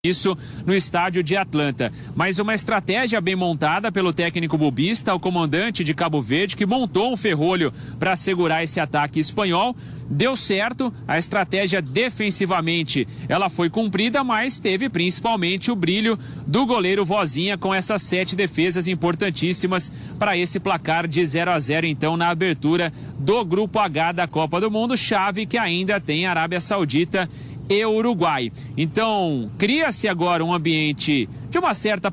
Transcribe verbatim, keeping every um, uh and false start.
isso no estádio de Atlanta. Mas uma estratégia bem montada pelo técnico bubista, o comandante de Cabo Verde, que montou um ferrolho para segurar esse ataque espanhol. Deu certo, a estratégia defensivamente ela foi cumprida, mas teve principalmente o brilho do goleiro Vozinha com essas sete defesas importantíssimas para esse placar de zero a zero então na abertura do Grupo H da Copa do Mundo, chave que ainda tem Arábia Saudita e Uruguai. Então, cria-se agora um ambiente de uma certa